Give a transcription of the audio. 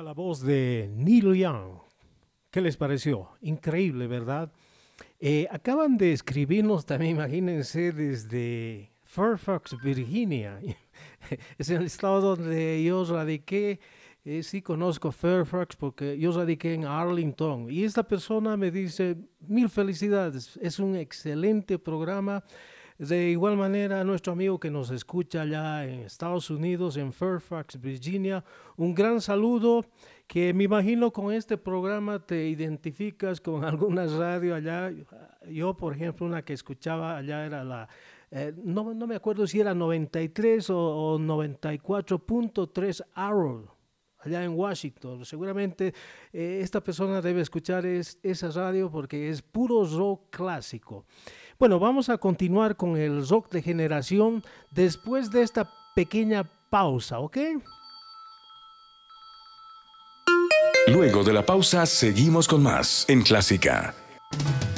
La voz de Neil Young. ¿Qué les pareció? Increíble, ¿verdad? Acaban de escribirnos también, imagínense, desde Fairfax, Virginia. Es el estado donde yo radiqué. Sí conozco Fairfax porque yo radiqué en Arlington. Y esta persona me dice, mil felicidades, es un excelente programa. De igual manera, nuestro amigo que nos escucha allá en Estados Unidos, en Fairfax, Virginia, un gran saludo que me imagino con este programa te identificas con alguna radio allá. Yo, por ejemplo, una que escuchaba allá era no me acuerdo si era 93 o 94.3 Arrow, allá en Washington. Seguramente esta persona debe escuchar esa radio porque es puro rock clásico. Bueno, vamos a continuar con el rock de generación después de esta pequeña pausa, ¿ok? Luego de la pausa seguimos con más en Clásica